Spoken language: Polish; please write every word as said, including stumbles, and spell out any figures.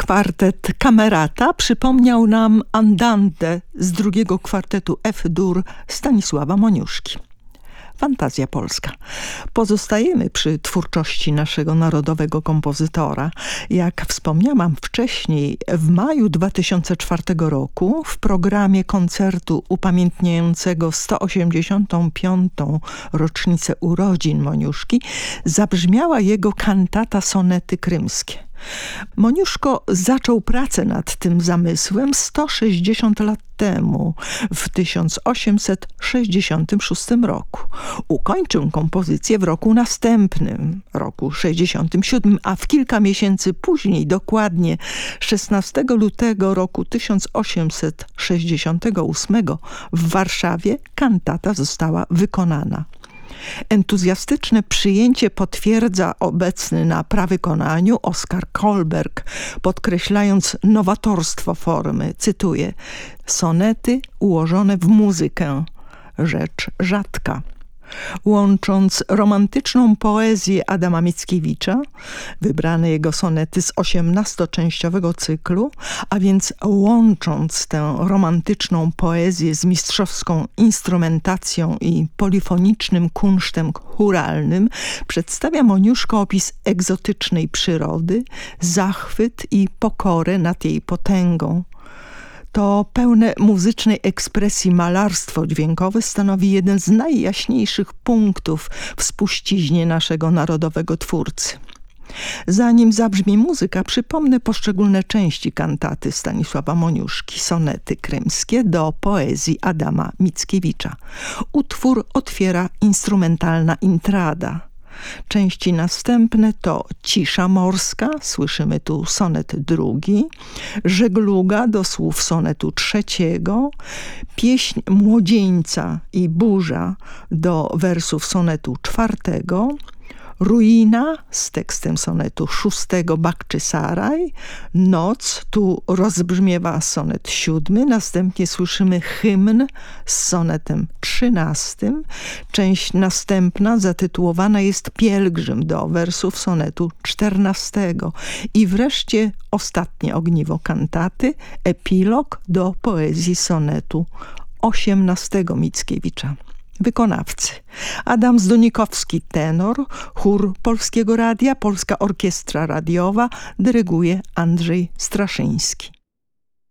Kwartet Camerata przypomniał nam Andante z drugiego kwartetu F-dur Stanisława Moniuszki. Fantazja polska. Pozostajemy przy twórczości naszego narodowego kompozytora. Jak wspomniałam wcześniej, w maju dwa tysiące czwartego roku w programie koncertu upamiętniającego sto osiemdziesiątą piątą rocznicę urodzin Moniuszki zabrzmiała jego kantata Sonety krymskie. Moniuszko zaczął pracę nad tym zamysłem sto sześćdziesiąt lat temu, w tysiąc osiemset sześćdziesiątym szóstym roku. Ukończył kompozycję w roku następnym, roku sześćdziesiątym siódmym, a w kilka miesięcy później, dokładnie szesnastego lutego roku tysiąc osiemset sześćdziesiątego ósmego w Warszawie kantata została wykonana. Entuzjastyczne przyjęcie potwierdza obecny na prawykonaniu Oskar Kolberg, podkreślając nowatorstwo formy. Cytuję: sonety ułożone w muzykę, rzecz rzadka. Łącząc romantyczną poezję Adama Mickiewicza, wybrane jego sonety z osiemnastoczęściowego cyklu, a więc łącząc tę romantyczną poezję z mistrzowską instrumentacją i polifonicznym kunsztem chóralnym, przedstawia Moniuszko opis egzotycznej przyrody, zachwyt i pokorę nad jej potęgą. To pełne muzycznej ekspresji malarstwo dźwiękowe stanowi jeden z najjaśniejszych punktów w spuściźnie naszego narodowego twórcy. Zanim zabrzmi muzyka, przypomnę poszczególne części kantaty Stanisława Moniuszki, sonety krymskie do poezji Adama Mickiewicza. Utwór otwiera instrumentalna intrada. Części następne to Cisza morska, słyszymy tu sonet drugi, Żegluga do słów sonetu trzeciego, Pieśń młodzieńca i burza do wersów sonetu czwartego, Ruina z tekstem sonetu szóstego Bakczysaraj, Noc, tu rozbrzmiewa sonet siódmy, następnie słyszymy hymn z sonetem trzynastym. Część następna zatytułowana jest Pielgrzym do wersów sonetu czternastego i wreszcie ostatnie ogniwo kantaty, epilog do poezji sonetu osiemnastego Mickiewicza. Wykonawcy: Adam Zdonikowski, tenor, chór Polskiego Radia, Polska Orkiestra Radiowa, dyryguje Andrzej Straszyński.